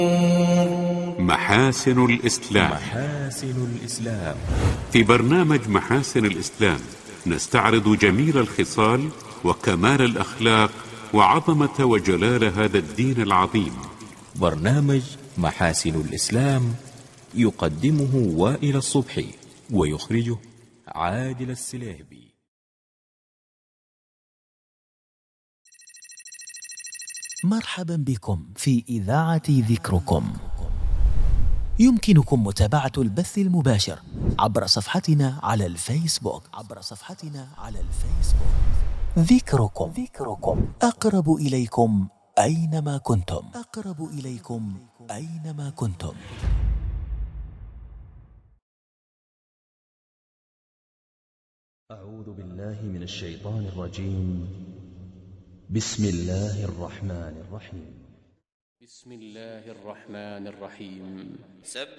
محاسن الإسلام. في برنامج محاسن الإسلام نستعرض جميل الخصال وكمال الأخلاق وعظمة وجلال هذا الدين العظيم. برنامج محاسن الإسلام يقدمه وائل الصبحي ويخرجه عادل السليهبي. مرحبا بكم في إذاعة ذكركم. يمكنكم متابعة البث المباشر عبر صفحتنا على الفيسبوك. ذكركم أقرب إليكم أينما كنتم. أعوذ بالله من الشيطان الرجيم. بسم الله الرحمن الرحيم.